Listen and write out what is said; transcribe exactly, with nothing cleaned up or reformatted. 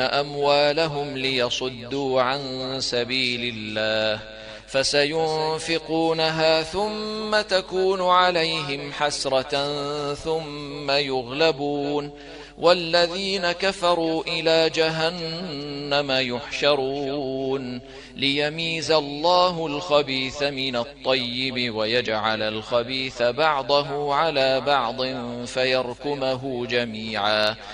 أموالهم ليصدوا عن سبيل الله فسينفقونها ثم تكون عليهم حسرة ثم يغلبون والذين كفروا إلى جهنم يحشرون ليميز الله الخبيث من الطيب ويجعل الخبيث بعضه على بعض فيركمه جميعا